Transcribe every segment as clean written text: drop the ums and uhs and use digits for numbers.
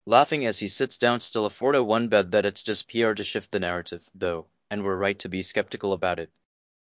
laughing as he sits down. Still a 4-1 bet that it's just PR to shift the narrative, though, and we're right to be skeptical about it.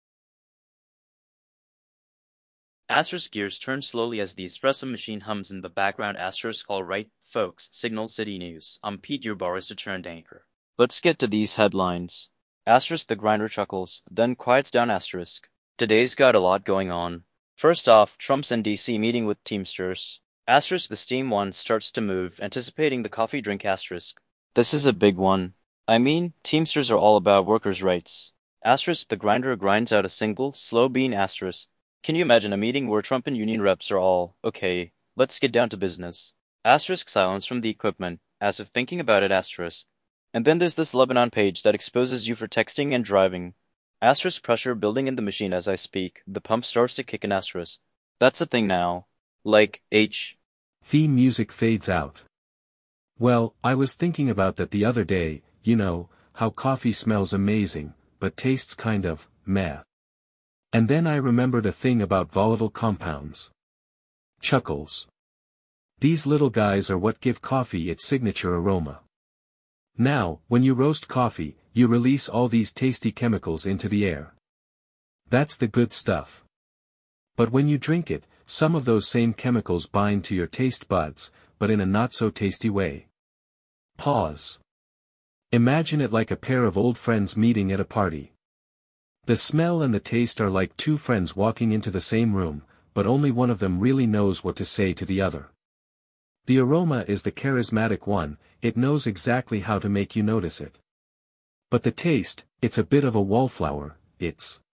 Asterisk gears turn slowly as the espresso machine hums in the background. Asterisk all right, folks, Signal City News. I'm Pete, your barista turned anchor. Let's get to these headlines. Asterisk the grinder chuckles, then quiets down. Asterisk. Today's got a lot going on. First off, Trump's in DC meeting with Teamsters. Asterisk the steam one starts to move, anticipating the coffee drink. Asterisk. This is a big one. I mean, Teamsters are all about workers' rights. Asterisk the grinder grinds out a single, slow bean. Asterisk. Can you imagine a meeting where Trump and union reps are all, okay, let's get down to business. Asterisk silence from the equipment, as if thinking about it. Asterisk. And then there's this Lebanon page that exposes you for texting and driving. Asterisk pressure building in the machine as I speak. The pump starts to kick in. Asterisk. That's a thing now. Like, Theme music fades out. Well, I was thinking about that the other day, you know, how coffee smells amazing, but tastes kind of, meh. And then I remembered a thing about volatile compounds. Chuckles. These little guys are what give coffee its signature aroma. Now, when you roast coffee, you release all these tasty chemicals into the air. That's the good stuff. But when you drink it, some of those same chemicals bind to your taste buds, but in a not-so-tasty way. Pause. Imagine it like a pair of old friends meeting at a party. The smell and the taste are like two friends walking into the same room, but only one of them really knows what to say to the other. The aroma is the charismatic one, it knows exactly how to make you notice it. But the taste, it's a bit of a wallflower, it's